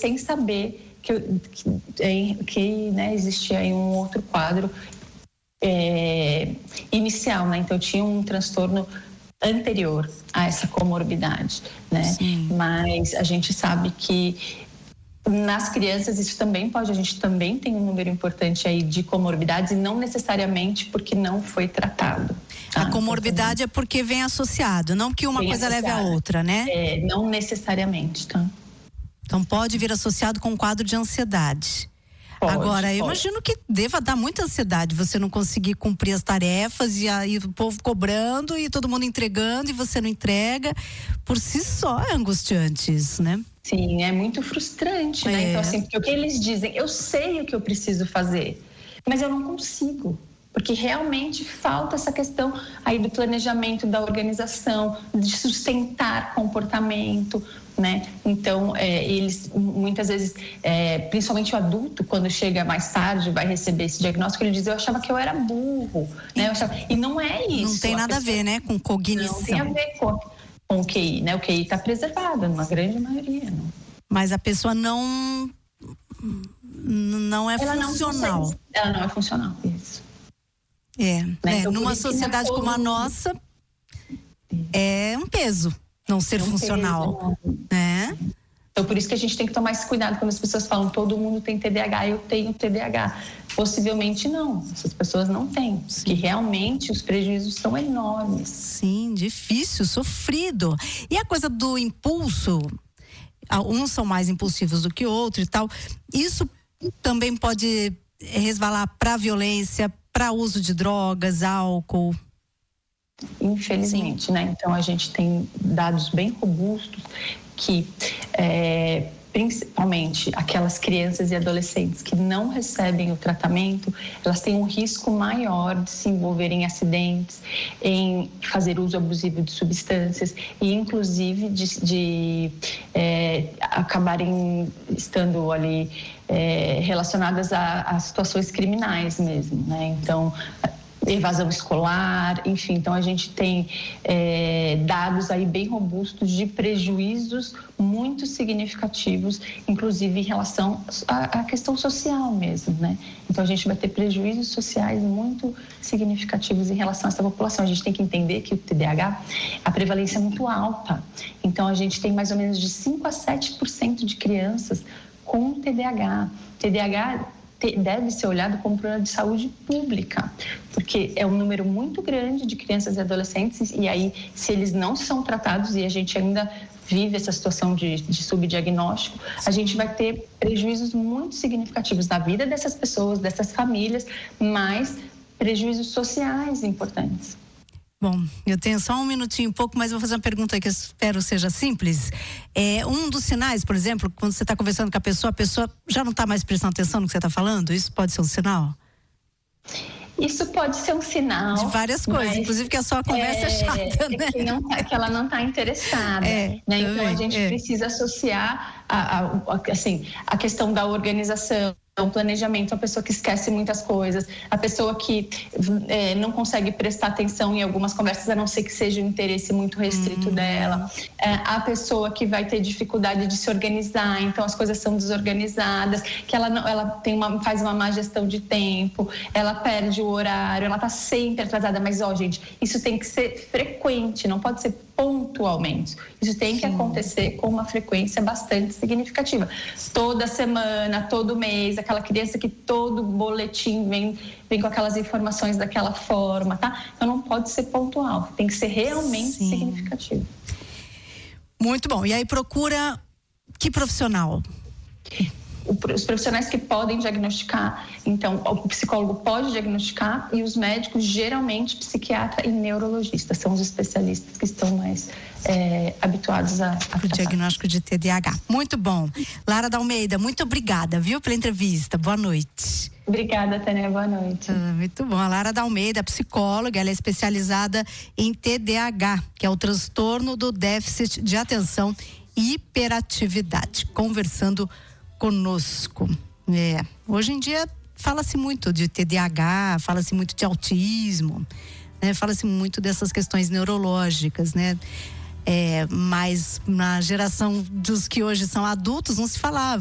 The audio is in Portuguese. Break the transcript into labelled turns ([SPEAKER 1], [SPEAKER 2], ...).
[SPEAKER 1] sem saber que né, existia aí um outro quadro inicial, né? Então, eu tinha um transtorno anterior a essa comorbidade, né?
[SPEAKER 2] Sim.
[SPEAKER 1] Mas a gente sabe que nas crianças isso também pode, a gente também tem um número importante aí de comorbidades e não necessariamente porque não foi tratado. Tá?
[SPEAKER 2] A comorbidade é porque vem associado, não que uma coisa leve a outra, né?
[SPEAKER 1] Não necessariamente, tá?
[SPEAKER 2] Então pode vir associado com um quadro de ansiedade. Agora, eu imagino que deva dar muita ansiedade você não conseguir cumprir as tarefas e aí o povo cobrando e todo mundo entregando e você não entrega. Por si só é angustiante isso, né?
[SPEAKER 1] Sim, é muito frustrante, né? Então, assim, porque o que eles dizem, eu sei o que eu preciso fazer, mas eu não consigo. Porque realmente falta essa questão aí do planejamento, da organização, de sustentar comportamento, né? Então, eles muitas vezes, principalmente o adulto, quando chega mais tarde, vai receber esse diagnóstico, ele diz, eu achava que eu era burro, né? E não é isso.
[SPEAKER 2] Não tem nada a ver, né, com cognição.
[SPEAKER 1] Não tem a ver com o QI, né? O QI está preservado, numa grande maioria, não.
[SPEAKER 2] Mas a pessoa não é funcional.
[SPEAKER 1] Ela não é funcional, isso.
[SPEAKER 2] Então, numa sociedade como a nossa, é um peso não ser funcional, né?
[SPEAKER 1] Então, por isso que a gente tem que tomar esse cuidado quando as pessoas falam, todo mundo tem TDAH, eu tenho TDAH. Possivelmente não, essas pessoas não têm, porque realmente os prejuízos são enormes.
[SPEAKER 2] Sim, difícil, sofrido. E a coisa do impulso, uns são mais impulsivos do que outros e tal, isso também pode resvalar para violência, para uso de drogas, álcool?
[SPEAKER 1] Infelizmente, né? Então a gente tem dados bem robustos que principalmente aquelas crianças e adolescentes que não recebem o tratamento, elas têm um risco maior de se envolverem em acidentes, em fazer uso abusivo de substâncias e inclusive de acabarem estando ali relacionadas a situações criminais mesmo, né? Então, evasão escolar, enfim, então a gente tem dados aí bem robustos de prejuízos muito significativos, inclusive em relação à questão social mesmo, né? Então a gente vai ter prejuízos sociais muito significativos em relação a essa população. A gente tem que entender que o TDAH, a prevalência é muito alta, então a gente tem mais ou menos de 5 a 7% de crianças com TDAH. TDAH deve ser olhado como problema de saúde pública, porque é um número muito grande de crianças e adolescentes, e aí, se eles não são tratados, e a gente ainda vive essa situação de subdiagnóstico, a gente vai ter prejuízos muito significativos na vida dessas pessoas, dessas famílias, mas prejuízos sociais importantes.
[SPEAKER 2] Bom, eu tenho só um minutinho e pouco, mas vou fazer uma pergunta que eu espero seja simples. Um dos sinais, por exemplo, quando você está conversando com a pessoa já não está mais prestando atenção no que você está falando? Isso pode ser um sinal?
[SPEAKER 1] Isso pode ser um sinal.
[SPEAKER 2] De várias coisas, inclusive que a sua conversa é chata, né?
[SPEAKER 1] Que ela não está interessada. Né? Então a gente precisa associar a questão da organização, o planejamento, a pessoa que esquece muitas coisas, a pessoa que não consegue prestar atenção em algumas conversas, a não ser que seja um interesse muito restrito dela, a pessoa que vai ter dificuldade de se organizar, então as coisas são desorganizadas, que ela faz uma má gestão de tempo, ela perde o horário, ela está sempre atrasada, mas gente, isso tem que ser frequente, não pode ser pontualmente, isso tem que acontecer com uma frequência bastante significativa, toda semana, todo mês, aquela criança que todo boletim vem com aquelas informações daquela forma, tá? Então não pode ser pontual, tem que ser realmente significativo.
[SPEAKER 2] Muito bom, e aí procura que profissional?
[SPEAKER 1] Os profissionais que podem diagnosticar, então o psicólogo pode diagnosticar e os médicos, geralmente psiquiatra e neurologista, são os especialistas que estão mais habituados a
[SPEAKER 2] o diagnóstico de TDAH. Muito bom. Lara Dalmeida, muito obrigada, viu, pela entrevista. Boa noite.
[SPEAKER 1] Obrigada, Tânia, boa noite.
[SPEAKER 2] Muito bom. A Lara Dalmeida, psicóloga, ela é especializada em TDAH, que é o transtorno do déficit de atenção e hiperatividade, conversando conosco. Hoje em dia fala-se muito de TDAH, fala-se muito de autismo, né? Fala-se muito dessas questões neurológicas, né? Mas na geração dos que hoje são adultos não se falava.